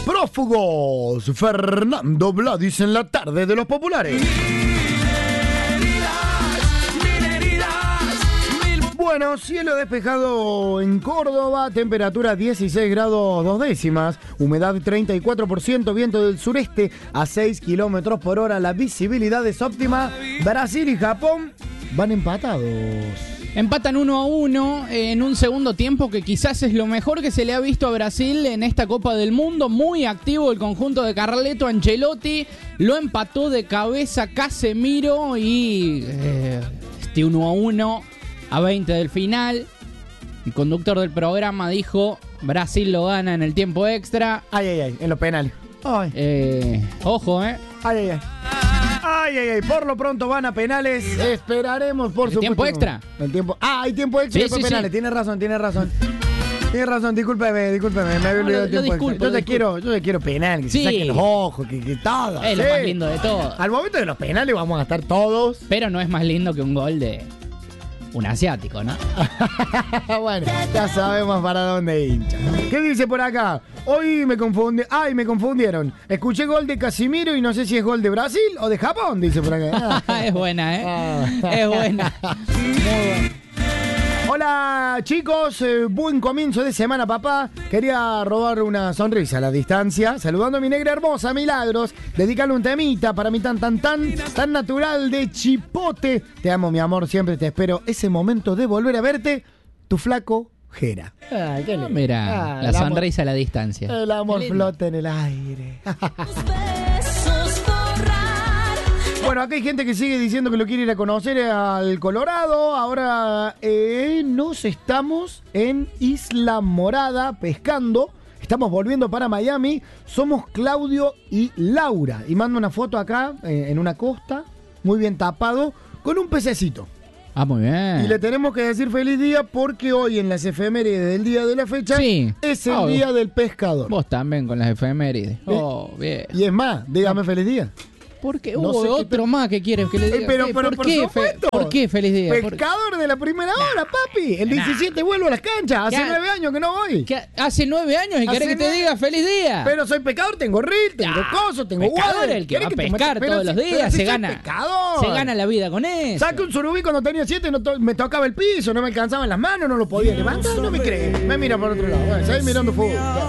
Prófugos, Fernando Vladis en la tarde de los populares. Bueno, cielo despejado en Córdoba, temperatura 16 grados 2 décimas, humedad 34%, viento del sureste a 6 kilómetros por hora, la visibilidad es óptima. Brasil y Japón van empatados. Empatan 1-1 en un segundo tiempo que quizás es lo mejor que se le ha visto a Brasil en esta Copa del Mundo. Muy activo el conjunto de Carleto Ancelotti. Lo empató de cabeza Casemiro y este 1-1 a 20 del final. El conductor del programa dijo: Brasil lo gana en el tiempo extra. Ay, en los penales. Ojo, Ay, por lo pronto van a penales. Esperaremos por su tiempo extra. El tiempo. Hay tiempo extra y después penales. Sí. Tienes razón. Tienes razón, discúlpeme, me había olvidado el tiempo extra. Yo te quiero penal, que se saquen los ojos, que todo. Es lo más lindo de todo. Al momento de los penales vamos a estar todos. Pero no es más lindo que un gol de un asiático, ¿no? Bueno, ya sabemos para dónde hincha. ¿Qué dice por acá? Hoy me confundieron. Escuché gol de Casemiro y no sé si es gol de Brasil o de Japón, dice por acá. Es buena, Es buena. Muy buena. Hola chicos, buen comienzo de semana, papá. Quería robar una sonrisa a la distancia, saludando a mi negra hermosa, Milagros. Dedicarle un temita para mí tan natural de Chipote. Te amo, mi amor, siempre te espero. Ese momento de volver a verte, tu flaco Jera. Qué lindo. Mira, la sonrisa a la distancia. El amor flota en el aire. Bueno, acá hay gente que sigue diciendo que lo quiere ir a conocer al Colorado. Ahora nos estamos en Isla Morada pescando. Estamos volviendo para Miami. Somos Claudio y Laura. Y mando una foto acá en una costa, muy bien tapado, con un pececito. Ah, muy bien. Y le tenemos que decir feliz día porque hoy en las efemérides del día de la fecha es el día del pescador. Vos también con las efemérides. Bien. Y es más, dígame feliz día. ¿Por qué? Otro más que quieres que le diga. Pero ¿Por qué? ¿Por qué feliz día? Pescador de la primera hora, papi. El 17 vuelvo a las canchas. Hace 9 años que no voy. ¿Hace 9 años y querés que te diga feliz día? Pero soy pescador, tengo reel, tengo coso, tengo pescador, el que va a pescar todos los días. Se gana la vida con eso. Saqué un surubí cuando tenía 7, me tocaba el piso, no me alcanzaban las manos, no lo podía levantar. No me crees. Me mira por otro lado. Seguí mirando fútbol.